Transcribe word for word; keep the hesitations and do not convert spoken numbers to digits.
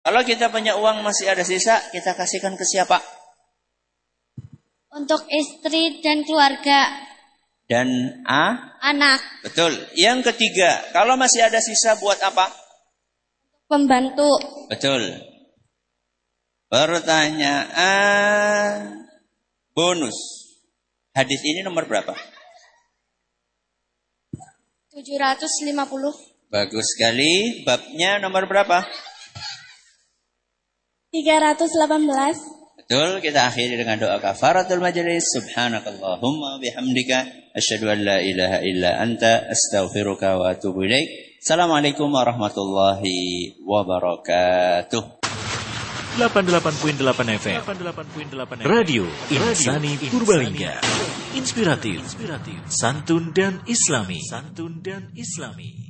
Kalau kita punya uang masih ada sisa, kita kasihkan ke siapa? Untuk istri dan keluarga. Dan a? Anak. Betul. Yang ketiga, kalau masih ada sisa buat apa? Pembantu. Betul. Pertanyaan bonus. Hadis ini nomor berapa? tujuh ratus lima puluh. Bagus sekali. Babnya nomor berapa? tiga ratus delapan belas. Betul, kita akhiri dengan doa kafaratul majelis. Subhanakallahumma bihamdika asyhadu an la ilaha illa anta astaghfiruka wa atubu ilaik. Assalamualaikum warahmatullahi wabarakatuh. delapan puluh delapan koma delapan F M Radio Insani Purbalingga. Inspiratif, santun dan islami. Santun dan islami.